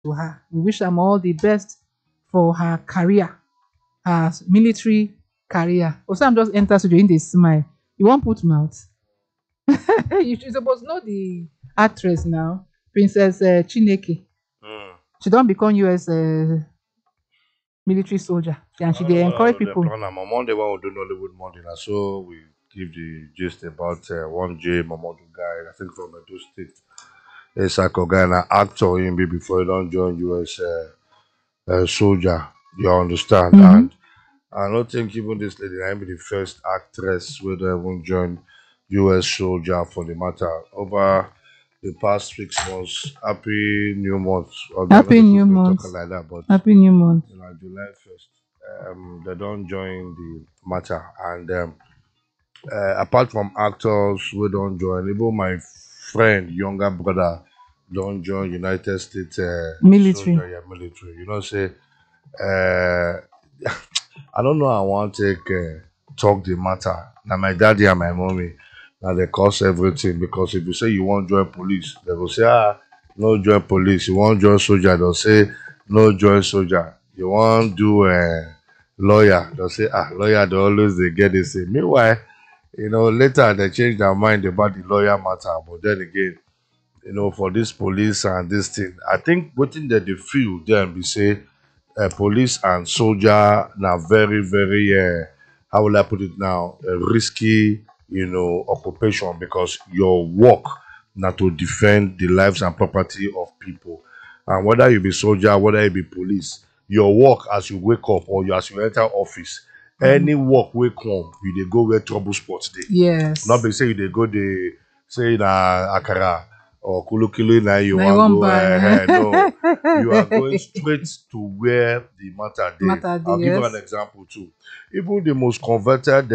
to her. We wish her all the best for her career, her military career. Osam just enters studio in the smile. You won't put mouth. You supposed to know the actress now, Princess Chineke. Mm. She don't become US military soldier, and I she don't know they what I encourage do the people. plan. My Monday one will do Nollywood Monday. Now, so we give the gist about one J Mamodu guy, I think from Edo State. It's like a guy, an actor in be before he don't join US soldier. You understand? Mm-hmm. And I don't think even this lady I be the first actress who even join US soldier for the matter. Over the past 6 months, happy new month. Although I know Happy they New quickly Month. talking like that, but Happy New Month. July 1st. They don't join the matter. And apart from actors who don't join, even my friend, younger brother, don't join United States Military. soldier, yeah, military. You know, say, uh, I don't know. I want to take talk the matter. Now my daddy and my mommy, now they cause everything because if you say you want join police, they will say no join police. You want join soldier, they'll say no join soldier. You want do lawyer, they'll say lawyer. They always they get the same. Meanwhile, later they change their mind about the lawyer matter. But then again, for this police and this thing, I think within the field then we say police and soldier now very very how will I put it now risky occupation because your work now to defend the lives and property of people, and whether you be soldier, whether you be police, your work as you wake up or as you enter office, any work will come you dey go where trouble spots dey. Not Yes. be say you dey go dey say na akara or kulukulu na you Now you wan won't go buy no, you are going straight to where the matter dey. matter I'll give you an yes. example too. Even the most converted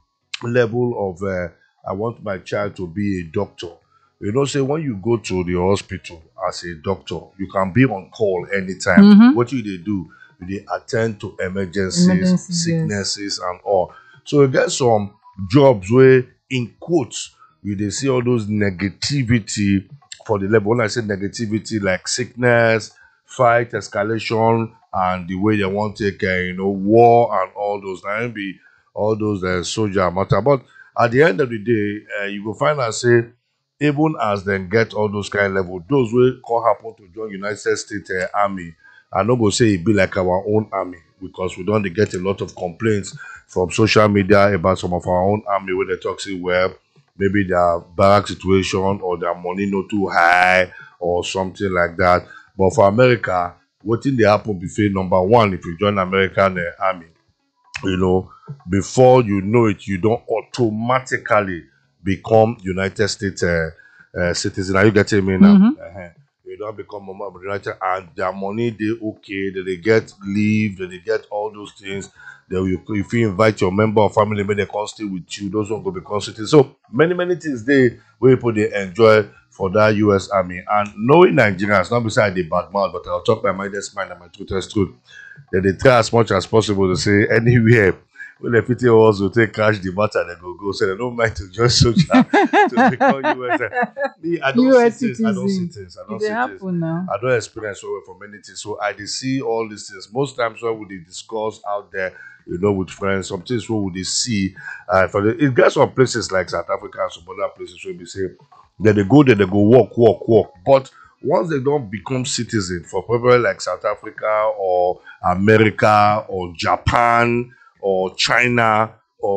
level of I want my child to be a doctor. Say when you go to the hospital as a doctor, you can be on call anytime. Mm-hmm. What you they do? You dey attend to emergencies, Emergencies, yes. sicknesses, and all. So you get some jobs where, in quotes, you they see all those negativity for the level. When I say negativity, like sickness, fight, escalation, and the way they want to take, war and all those. Now be all those soldier matter. But at the end of the day, you will find out say even as them get all those kind of level, those will call happen to join United States Army. I no go say it be like our own army because we don't get a lot of complaints from social media about some of our own army where they talk say well maybe their barrack situation or their money not too high or something like that. But for America, what thing they happen before number one if you join American army, you know, before you know it, you don't automatically become United States citizen. Are you getting me now? Mm-hmm. You don't become a member of the United, and their money they okay, they get leave, they get all those things. If you invite your member or family, maybe they can stay with you. Those won't go become citizens. So many things where people they enjoy for that U.S. Army, and knowing Nigerians, not beside the bad mouth, but I'll talk my mindest mind and my truth truth. They try as much as possible to say anywhere when the PT also take cash the matter they go. So they don't mind to join soldier to become US. Me, I don't see US things. I don't see citizen. things. I It don't dey see things. happen now. I don't experience so well for many things. So I dey see all these things. Most times when we dey discuss out there, with friends, some things what would they see. It gets some places like South Africa and some other places where we say that they go there, they go walk. But once they don't become citizen for probably like South Africa or America or Japan or China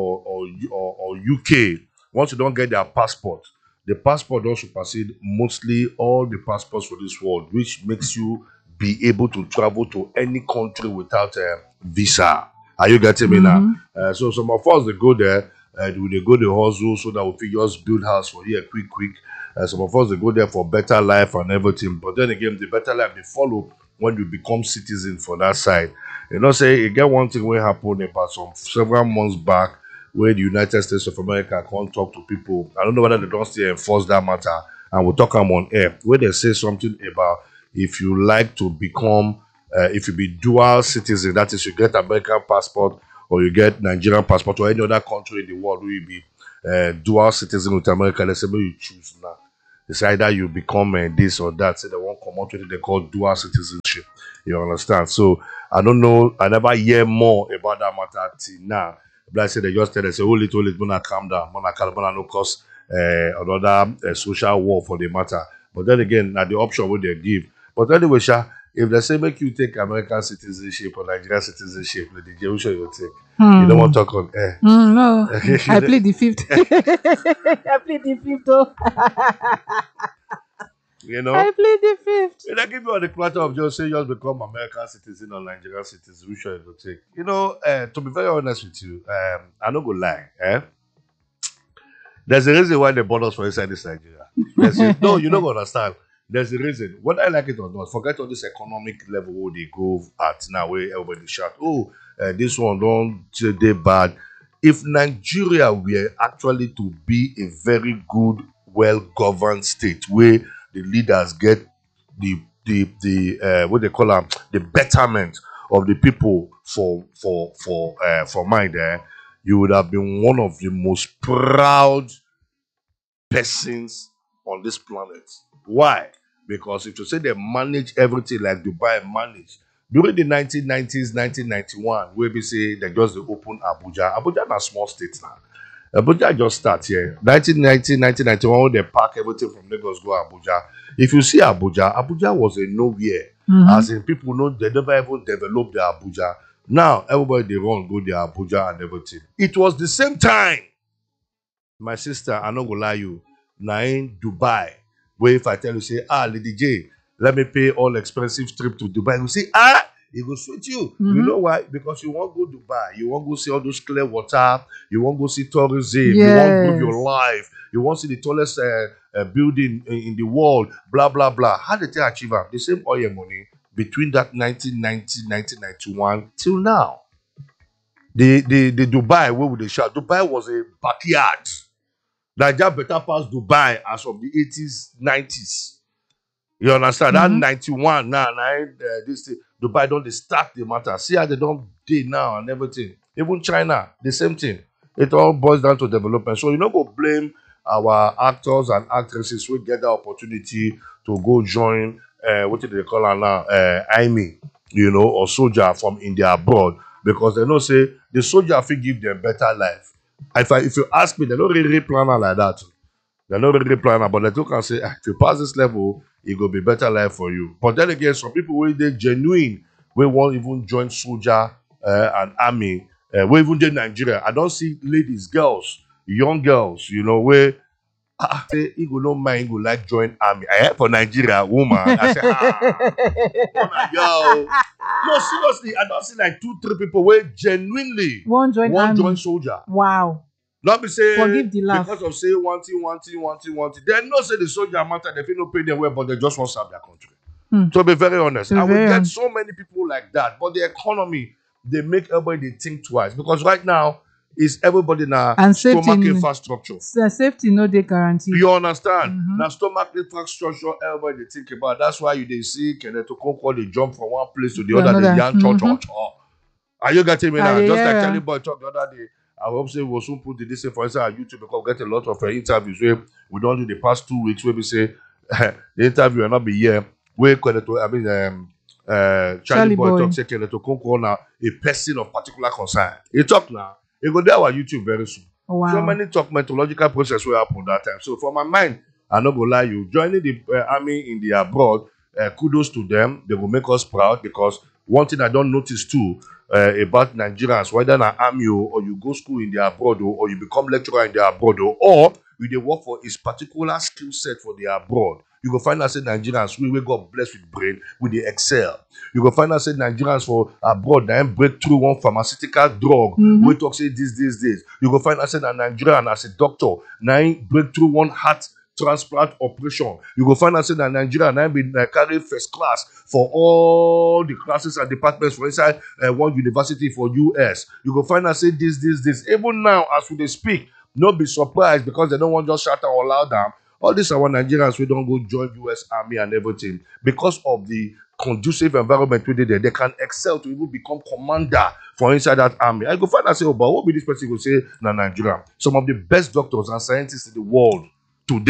or UK, once you don't get their passport, the passport don't supersede mostly all the passports for this world, which makes you be able to travel to any country without a visa. Are you getting me now? So some of us they go there, they go the hustle so that we fit just build house for here quick. Some of us they go there for better life and everything. But then again, the better life they follow when you become citizen for that side. Say you get one thing will happen about some several months back where the United States of America can't talk to people. I don't know whether they don't still enforce that matter, and we'll talk them on air where they say something about if you like to become if you be dual citizen, that is you get American passport or you get Nigerian passport or any other country in the world where you be dual citizen with America. Let's say maybe you choose now. It's either you become this or that. Say they won't come out with it, they call dual citizenship. You understand? So I don't know. I never hear more about that matter till now. But I say they just tell they say, hold it, gonna calm down, gonna no cause another social war for the matter. But then again, now the option what they give. But anyway, Sha, if they say make you take American citizenship or Nigerian citizenship, the DJ will show you take. You don't want to talk on air. No, I plead the fifth. I plead the fifth. Oh. You know, I plead the fifth. if I give you on the platter of just become American citizen or Nigerian citizen, which one you go take? You know, to be very honest with you, I don't go lie. There's a reason why they bought us for inside this Nigeria. No, you don't understand. There's a reason. Whether I like it or not, forget all this economic level where they go at now, where everybody shout, oh, this one don't they bad. If Nigeria were actually to be a very good, well-governed state where the leaders get the what they call them, the betterment of the people for mind, you would have been one of the most proud persons on this planet. Why? Because if you say they manage everything like Dubai managed during the 1990s, 1991, where we say they just open Abuja. Abuja is a small state now. Abuja just start here. 1990, 1991, when they pack everything from Lagos go Abuja. If you see Abuja, Abuja was a nowhere. As in people know they never even developed the Abuja. Now everybody they run go the Abuja and everything. It was the same time. My sister, I'm not gonna lie you, now in Dubai, where if I tell you, say, Lady J, let me pay all expensive trip to Dubai, you say, it will sweet you. You know why? Because you won't go Dubai, you won't go see all those clear water, you won't go see tourism, you won't live your life, you won't see the tallest building in the world, blah, blah, blah. How did they achieve that? The same oil money between that 1990, 1991 till now. The Dubai, where would they shout? Dubai was a backyard. Nigeria better pass Dubai as of the 80s, 90s. You understand? That 91 now, this thing, Dubai don't they start the matter. See how they don't do now and everything. Even China, the same thing. It all boils down to development. So you don't go blame our actors and actresses who get the opportunity to go join what do they call her now? Army, or soldier from India abroad. Because they know say the soldier will give them better life. If you ask me, they don't really plan like that. They don't really plan, but they can say, if you pass this level, it will be better life for you. But then again, some people where they genuine, we won't even join soldier and army, we even in Nigeria. I don't see ladies, girls, young girls, where say he go no mind, go like join army. I have for Nigeria woman. I say, yo. No, seriously, I don't see like 2-3 people where genuinely One join soldier. Wow. Not be say Forgive the laugh. because of say one thing. They not say the soldier matter, they feel no pay them well, but they just want to serve their country. To be very honest, I will get so many people like that, but the economy, they make everybody think twice. Because right now, is everybody now stomach infrastructure. Safety no dey guaranteed. You understand? Now stomach infrastructure, everybody think about. That's why you they see Kenneth Okonkwo they jump from one place to the other. They young church. Are you getting me now? Just like Charlie Boy talked the other day. I hope say we'll soon put this for instance on YouTube because we get a lot of interviews where we don't do the past 2 weeks where we say the interview will not be here. Where Charlie Boy talk say Kenneth Okonkwo now a person of particular concern. He talk now. He go there our YouTube very soon. Wow. So many talk methodological process will happen that time. So for my mind, I'm not gonna lie you. Joining the army in the abroad, kudos to them. They will make us proud because one thing I don't notice too about Nigerians, whether an army or you go school in the abroad or you become lecturer in the abroad or you they work for a particular skill set for the abroad. You go find out say Nigerians we got blessed with brain, we they excel. You go find out say Nigerians for abroad then break through one pharmaceutical drug. We talk say this. You go find out say that Nigerian as a doctor now break through one heart transplant operation. You go find out say that Nigeria now been carry first class for all the classes and departments for inside one university for US. You go find out say this. Even now as we speak, not be surprised because they don't want just shout out or loud down. All these are Nigerians we don't go join US Army and everything because of the conducive environment we did there. They can excel to even become commander for inside that army. I go find and say, oh, but what will this person go say? Nigeria. Some of the best doctors and scientists in the world today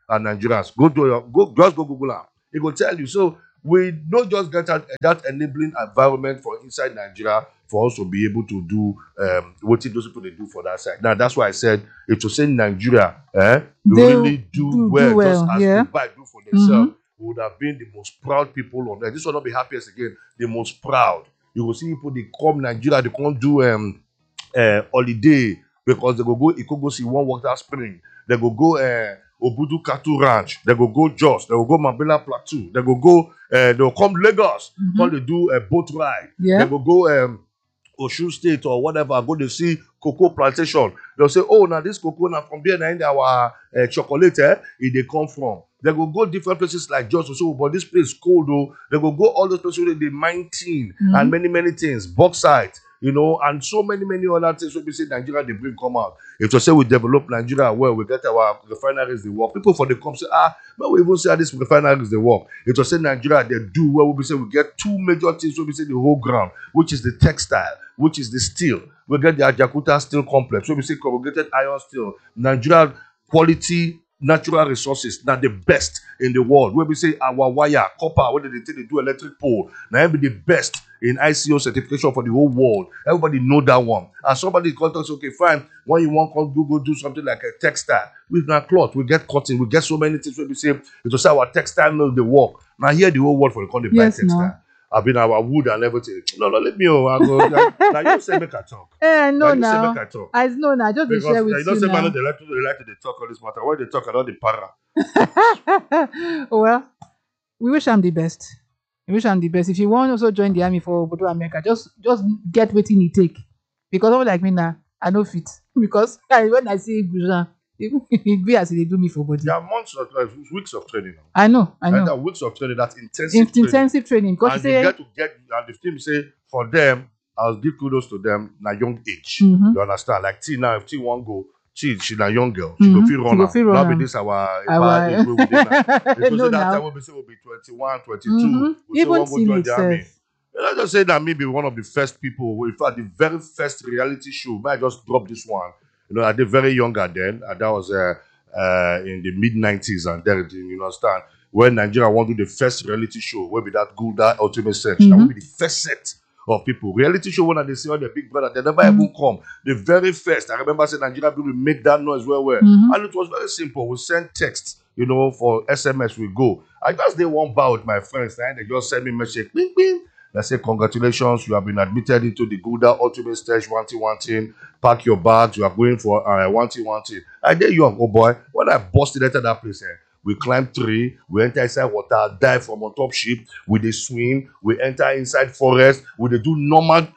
and Nigerians. Just go Google am. It will tell you. So we don't just get that enabling environment for inside Nigeria for us to be able to do what those people they do for that side. Now that's why I said if to say Nigeria, They really do well, well, just as yeah. Dubai do for themselves, we would have been the most proud people on earth. This will not be happiest again, the most proud. You will see people they come Nigeria, they can't do holiday because they go see one water spring. They go Obudu Cattle Ranch. They go Jos. They go Mambila Plateau. They'll come Lagos. Come they do a boat ride. Yeah. They go Osun State or whatever, go to see cocoa plantation. They'll say, oh, now this cocoa now from there, now our chocolate, they come from. They go different places like Jos. So, but this place cold though. They go all those places where they mine tin and many things, bauxite, and so many other things. So we say Nigeria they bring come out. If you say we develop Nigeria well, we get our refineries they work. People for the come say, but we even say this refineries they work. If you say Nigeria they do well, we say we get two major things. So we say the whole ground, which is the textile, which is the steel. We get the Ajakuta Steel Complex. So we say corrugated iron steel. Nigeria quality natural resources, not the best in the world. Where we say our wire, copper, whether they do electric pole, now be the best in ICO certification for the whole world. Everybody know that one. And somebody contacts, okay, fine. When you want to go do something like a textile, with our cloth, we get cotton, we get so many things where we say it was our textile mill they work. Now here the whole world for the country buy textile. No. I've been our wood and everything. No, let me go. Now you say make I talk. No, now. Make I talk. I know now. Just Because share with you don't say now. man, they like to talk on this matter. Why they talk about the para? Well, we wish I'm the best. We wish I'm the best. If you want to also join the army for Obodo America, just get waiting you take. Because someone like me now, I know fit. Because when I see Gujan, it be as they do me for body. There are months of weeks of training. I know. And there are weeks of training. That's intensive training. Because and you you say, get to get, and the team say for them, I'll give kudos to them. Na young age, you understand? Like T now, if T won't go, she's a young girl. She go feel run. Now be this our age where we dey now. Because No, that now. time we say we'll be 21, 22. We say Even one go join the army. itself. Let's just say that maybe one of the first people, in fact, the very first reality show, may I just drop this one. I did very younger then, and that was in the mid-90s, and then, you understand, when Nigeria want to do the first reality show, where be that Gulda Ultimate Search, that will be the first set of people. Reality show, when they see all the big brother, they never even come. The very first, I remember saying Nigeria people will make that noise well. And it was very simple. We send text, for SMS, we go. I just did one bar with my friends, and they just send me a message, bing, bing. They say, congratulations, you have been admitted into the Gulda Ultimate Stage 1 Pack your bags, you are going for 1 I did young, oh boy. When I busted into that place, we climb tree, we enter inside water, dive from on top ship, we dey swim, we enter inside forest, we dey do normal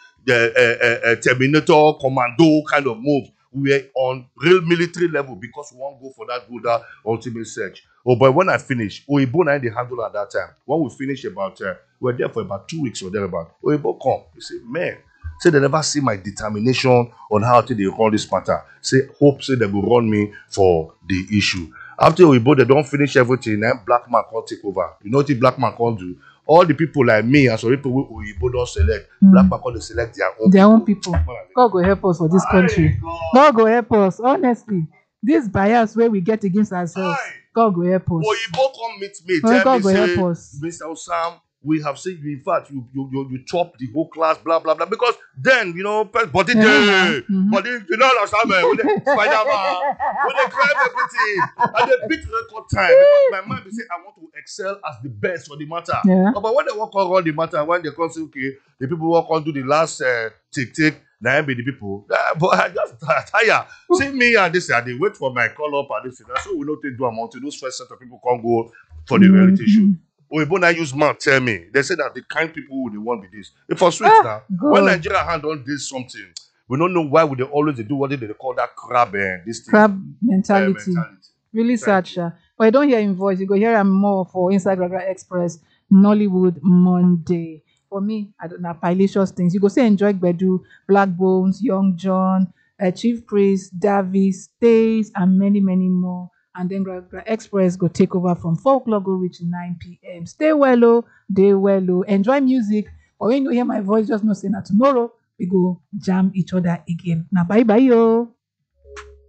Terminator, commando kind of move. We are on real military level because we want to go for that Gulda Ultimate Search. Oh boy, when I finish, Oibo na the handle at that time. When we finish we were there for about 2 weeks or thereabout. Oibo come, he say, man, say they never see my determination on how to run this matter. Say, hope say they will run me for the issue. After Oibo, they don't finish everything, then black man can't take over. You know what the black man can't do? All the people like me and some people who Oibo don't select, black man can't select their own people. God go help us for this country. God go help us. Honestly, this bias where we get against ourselves, God go help us. Oibo come meet me, God tell me, go say, help us. Mr. Osam, we have seen you, in fact, you top the whole class, blah, blah, blah. Because then, body day, body, understand me, when they Spider-Man, when they climb everything, and they beat record time. Because my mind, they say, I want to excel as the best for the matter. Yeah. But when they walk around the matter, when they come say, okay, the people walk on to the last tick, now be the people. But I just tired. See me and this, I they wait for my call up and this. That's what we not take do amount to those first set of people can't go for the reality show. Oibo now use mouth tell me. They say that the kind people who they want be this. If for sweet now, when Nigeria hand on this something, we don't know why would they always do what they call that crab this thing. Crab mentality. Really sad, Sha. But I don't hear him voice. You go hear him more for Inside Gragra Express, Nollywood Monday. For me, I don't know, pilatious things. You go say enjoy Gbedu, Black Bones, Young John, Chief Priest, Davis, Stays, and many more. And then Gragra Express go take over from 4 o'clock, go reach 9 p.m. Stay well, oh, day well, oh. Enjoy music. But when you hear my voice, just know say that tomorrow we go jam each other again. Now, bye, yo.